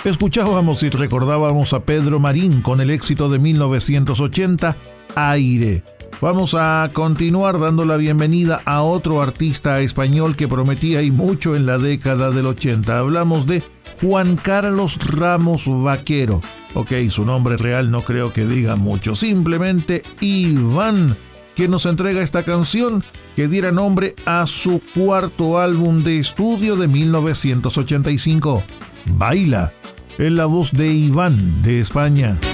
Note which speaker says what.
Speaker 1: Escuchábamos y recordábamos a Pedro Marín con el éxito de 1980, Aire. Vamos a continuar dando la bienvenida a otro artista español que prometía y mucho en la década del 80. Hablamos de Juan Carlos Ramos Vaquero. Ok, su nombre real no creo que diga mucho, simplemente Iván, quien nos entrega esta canción que diera nombre a su cuarto álbum de estudio de 1985, Baila, en la voz de Iván de España.